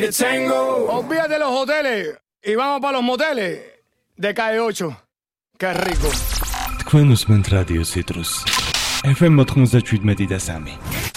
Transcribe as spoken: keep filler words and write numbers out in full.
Olvídate de los hoteles y vamos para los moteles de Calle ocho. Qué rico. თქვენ უსმენთ რადიო ციტრუს. ეფ ემ ოთხმოცდაშვიდ მეტი და სამი.